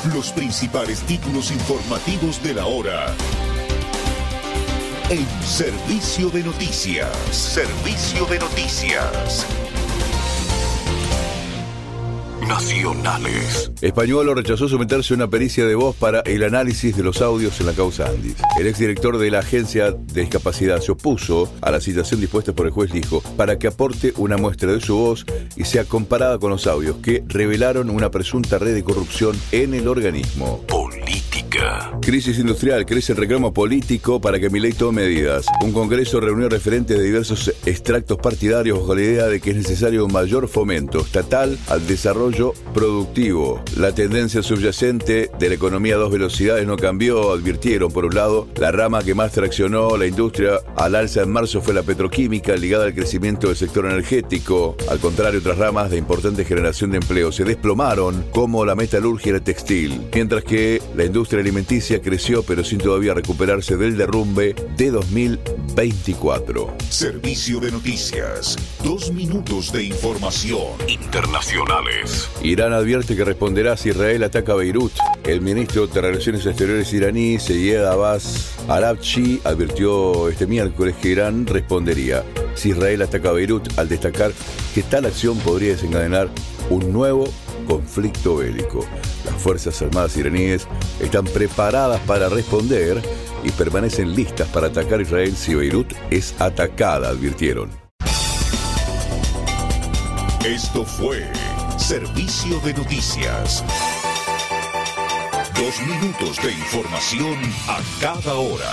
Los principales títulos informativos de la hora. En Servicio de Noticias. Servicio de Noticias. Nacionales. Españolo rechazó someterse a una pericia de voz para el análisis de los audios en la causa Andis. El exdirector de la Agencia de Discapacidad se opuso a la citación dispuesta por el juez Lijo para que aporte una muestra de su voz y sea comparada con los audios que revelaron una presunta red de corrupción en el organismo. Política. Crisis industrial, crece el reclamo político para que Milei tome medidas. Un congreso reunió referentes de diversos extractos partidarios bajo la idea de que es necesario un mayor fomento estatal al desarrollo productivo. La tendencia subyacente de la economía a dos velocidades no cambió, advirtieron. Por un lado, la rama que más traccionó la industria al alza en marzo fue la petroquímica, ligada al crecimiento del sector energético. Al contrario, otras ramas de importante generación de empleo se desplomaron, como la metalurgia y la textil, mientras que la industria alimenticia creció, pero sin todavía recuperarse del derrumbe de 2024. Servicio de Noticias. 2 minutos de información. Internacionales. Irán advierte que responderá si Israel ataca a Beirut. El ministro de Relaciones Exteriores iraní, Seyed Abbas Arabchi, advirtió este miércoles que Irán respondería si Israel ataca a Beirut, al destacar que tal acción podría desencadenar un nuevo conflicto bélico. Las Fuerzas Armadas iraníes están preparadas para responder y permanecen listas para atacar a Israel si Beirut es atacada, advirtieron. Esto fue Servicio de Noticias. 2 minutos de información a cada hora.